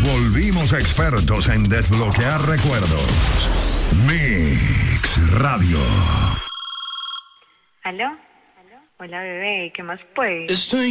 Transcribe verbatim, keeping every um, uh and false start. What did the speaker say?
volvimos expertos en desbloquear recuerdos. Mix Radio. ¿Aló? Hola, bebé, ¿qué más pues? Estoy